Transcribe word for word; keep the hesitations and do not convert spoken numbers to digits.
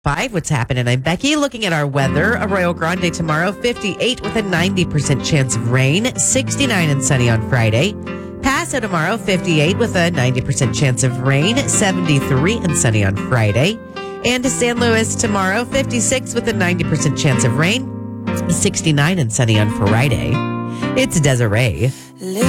Five, what's happening? I'm Becky. Looking at our weather. Arroyo Grande tomorrow, fifty-eight with a ninety percent chance of rain, sixty-nine and sunny on Friday. Paso tomorrow, fifty-eight with a ninety percent chance of rain, seventy-three and sunny on Friday. And to San Luis tomorrow, fifty-six with a ninety percent chance of rain, sixty-nine and sunny on Friday. It's Desiree.